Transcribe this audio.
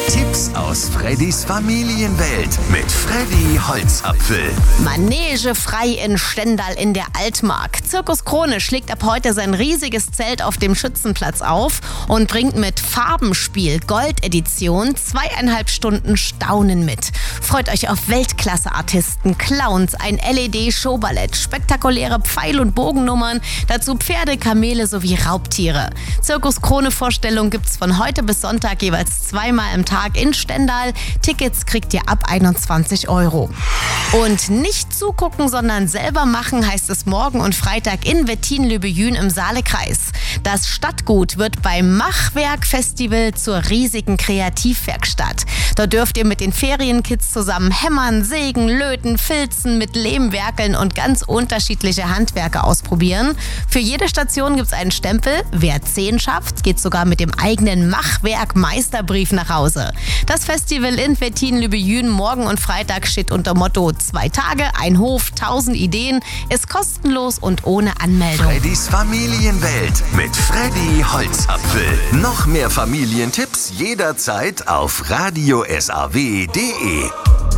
Tipps aus Freddys Familienwelt mit Freddy Holzapfel. Manege frei in Stendal in der Altmark. Zirkus Krone schlägt ab heute sein riesiges Zelt auf dem Schützenplatz auf und bringt mit Farbenspiel Gold-Edition 2,5 Stunden Staunen mit. Freut euch auf Weltklasse-Artisten, Clowns, ein LED-Showballett, spektakuläre Pfeil- und Bogennummern, dazu Pferde, Kamele sowie Raubtiere. Zirkus Krone-Vorstellung gibt's von heute bis Sonntag jeweils zweimal im Tag in Stendal. Tickets kriegt ihr ab 21 €. Und nicht zugucken, sondern selber machen, heißt es morgen und Freitag in Wettin-Löbejün im Saalekreis. Das Stadtgut wird beim Machwerk-Festival zur riesigen Kreativwerkstatt. Dort dürft ihr mit den Ferienkids zusammen hämmern, sägen, löten, filzen, mit Lehm werkeln und ganz unterschiedliche Handwerke ausprobieren. Für jede Station gibt's einen Stempel. Wer 10 schafft, geht sogar mit dem eigenen Machwerk-Meisterbrief nach Hause. Das Festival in Wettin-Löbejün morgen und Freitag steht unter Motto 2 Tage, ein Hof, 1000 Ideen, ist kostenlos und ohne Anmeldung. Freddys Familienwelt mit Freddy Holzapfel. Noch mehr Familientipps jederzeit auf radiosaw.de.